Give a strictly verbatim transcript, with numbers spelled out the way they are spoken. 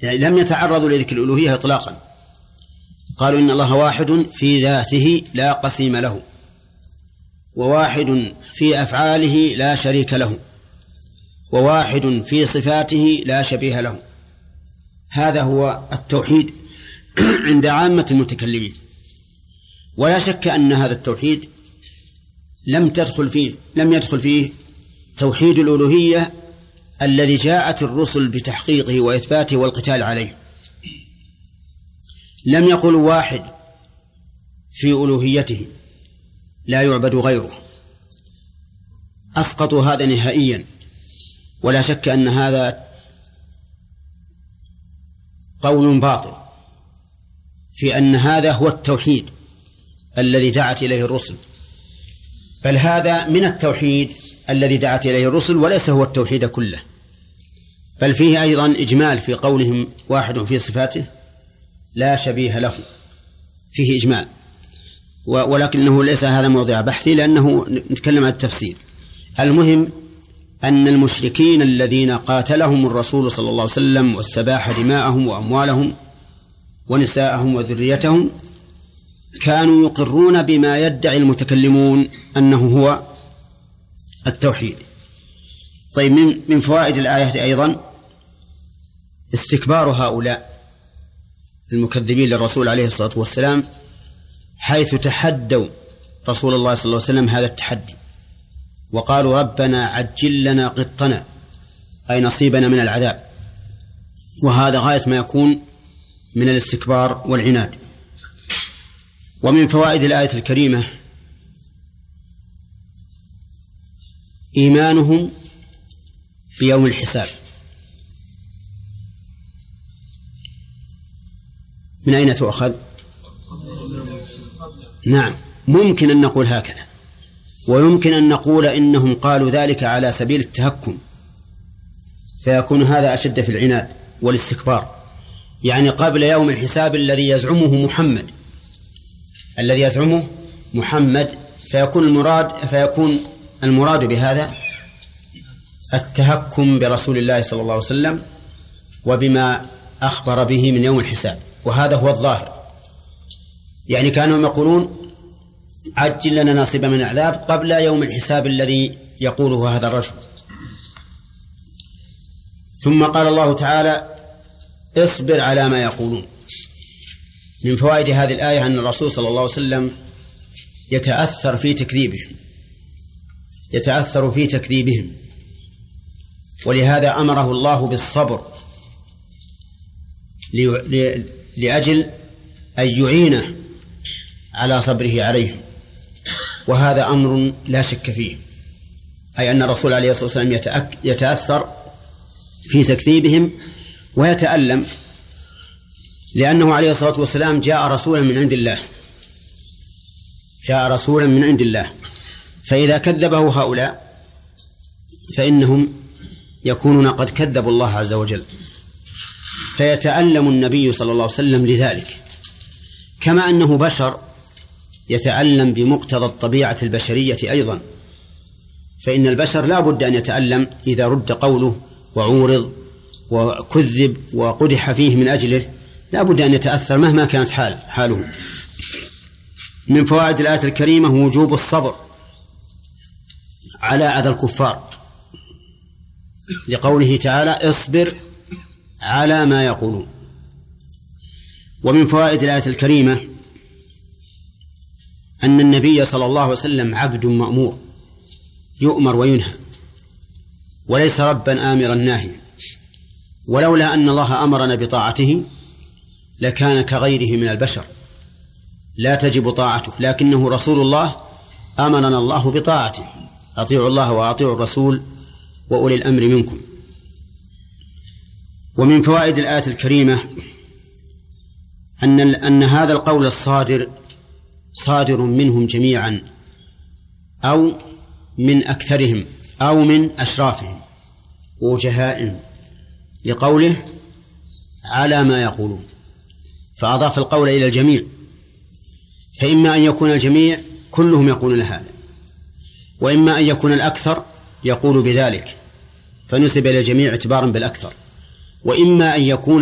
يعني لم يتعرضوا لذكر الألوهية إطلاقا. قالوا إن الله واحد في ذاته لا قسيم له، وواحد في أفعاله لا شريك له، وواحد في صفاته لا شبيه له. هذا هو التوحيد عند عامة المتكلمين. ولا شك أن هذا التوحيد لم تدخل فيه لم يدخل فيه توحيد الألوهية الذي جاءت الرسل بتحقيقه وإثباته والقتال عليه. لم يقل واحد في ألوهيته لا يعبد غيره، أسقطوا هذا نهائيا. ولا شك أن هذا قول باطل في أن هذا هو التوحيد الذي دعت إليه الرسل، بل هذا من التوحيد الذي دعت إليه الرسل وليس هو التوحيد كله، بل فيه أيضا إجمال في قولهم واحد في صفاته لا شبيه له، فيه إجمال، ولكنه ليس هذا موضع بحثي لأنه نتكلم عن التفسير. المهم أن المشركين الذين قاتلهم الرسول صلى الله عليه وسلم واستباح دماءهم وأموالهم ونساءهم وذريتهم كانوا يقرون بما يدعي المتكلمون أنه هو التوحيد. طيب، من من فوائد الآية أيضا استكبار هؤلاء المكذبين للرسول عليه الصلاة والسلام، حيث تحدوا رسول الله صلى الله عليه وسلم هذا التحدي وقالوا ربنا عجل لنا قطنا، أي نصيبنا من العذاب. وهذا غاية ما يكون من الاستكبار والعناد. ومن فوائد الآية الكريمة إيمانهم بيوم الحساب. من أين تؤخذ؟ نعم، ممكن أن نقول هكذا، ويمكن أن نقول إنهم قالوا ذلك على سبيل التهكم، فيكون هذا أشد في العناد والاستكبار. يعني قبل يوم الحساب الذي يزعمه محمد الذي يزعمه محمد فيكون المراد فيكون المراد بهذا التهكم برسول الله صلى الله عليه وسلم وبما أخبر به من يوم الحساب، وهذا هو الظاهر. يعني كانوا يقولون عجل لنا نصيبا من العذاب قبل يوم الحساب الذي يقوله هذا الرجل. ثم قال الله تعالى اصبر على ما يقولون. من فوائد هذه الآية أن الرسول صلى الله عليه وسلم يتأثر في تكذيبهم يتأثر في تكذيبهم ولهذا أمره الله بالصبر لأجل أن يعينه على صبره عليهم، وهذا أمر لا شك فيه، أي أن الرسول عليه الصلاة والسلام يتأثر في تكذيبهم ويتألم، لأنه عليه الصلاة والسلام جاء رسولا من عند الله جاء رسولا من عند الله فإذا كذبه هؤلاء فإنهم يكونون قد كذبوا الله عز وجل، فيتألم النبي صلى الله عليه وسلم لذلك، كما أنه بشر يتألم بمقتضى الطبيعة البشرية أيضا، فإن البشر لا بد أن يتألم إذا رد قوله وعورض وكذب وقدح فيه من أجله، لا بد أن يتأثر مهما كانت حال حاله. من فوائد الآية الكريمة وجوب الصبر على أذى الكفار، لقوله تعالى اصبر على ما يقولون. ومن فوائد الآية الكريمة أن النبي صلى الله عليه وسلم عبد مأمور يؤمر وينهى، وليس ربا آمرا ناهيا، ولولا أن الله أمرنا بطاعته لكان كغيره من البشر لا تجب طاعته، لكنه رسول الله أمرنا الله بطاعته، أطيعوا الله وأطيعوا الرسول وأولي الأمر منكم. ومن فوائد الآية الكريمة أن أن هذا القول الصادر صادر منهم جميعا أو من أكثرهم أو من أشرافهم وجهائهم، لقوله على ما يقولون، فأضاف القول إلى الجميع، فإما أن يكون الجميع كلهم يقولون هذا، وإما أن يكون الأكثر يقول بذلك فنسب إلى الجميع اعتبارا بالأكثر، وإما أن يكون